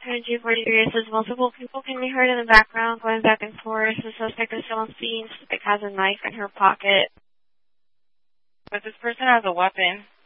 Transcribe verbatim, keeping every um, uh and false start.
in G forty-three. It says multiple people can be heard in the background going back and forth. The suspect is still on scene. Suspect has a knife in her pocket. But this person has a weapon.